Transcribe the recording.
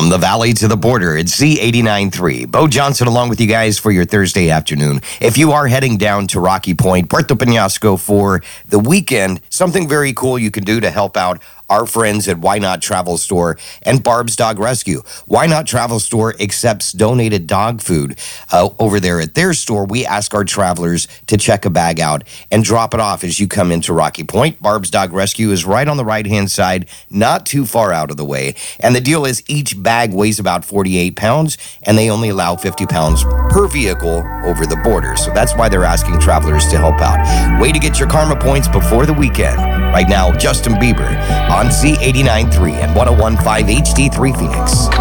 From the valley to the border, it's Z89.3. Bo Johnson along with you guys for your Thursday afternoon. If you are heading down to Rocky Point, Puerto Penasco for the weekend, something very cool you can do to help out our friends at Why Not Travel Store and Barb's Dog Rescue. Why Not Travel Store accepts donated dog food. Over there at their store, we ask our travelers to check a bag out and drop it off as you come into Rocky Point. Barb's Dog Rescue is right on the right-hand side, not too far out of the way. And the deal is each bag weighs about 48 pounds, and they only allow 50 pounds per vehicle over the border. So that's why they're asking travelers to help out. Way to get your karma points before the weekend. Right now, Justin Bieber on Z89.3 and 101.5 HD3 Phoenix.